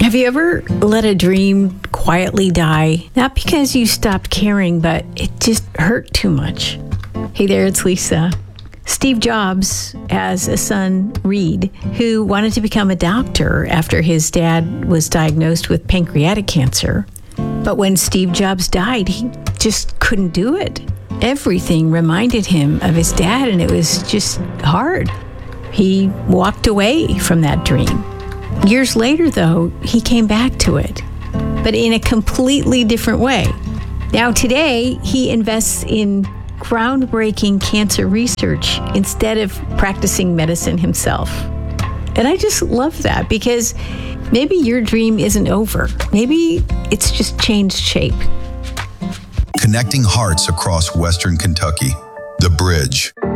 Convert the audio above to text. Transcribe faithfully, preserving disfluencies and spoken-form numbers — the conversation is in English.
Have you ever let a dream quietly die? Not because you stopped caring, but it just hurt too much. Hey there, it's Lisa. Steve Jobs has a son, Reed, who wanted to become a doctor after his dad was diagnosed with pancreatic cancer. But when Steve Jobs died, he just couldn't do it. Everything reminded him of his dad, and it was just hard. He walked away from that dream. Years later, though, he came back to it, but in a completely different way. Now, today, he invests in groundbreaking cancer research instead of practicing medicine himself. And I just love that, because maybe your dream isn't over. Maybe it's just changed shape. Connecting hearts across Western Kentucky. The Bridge.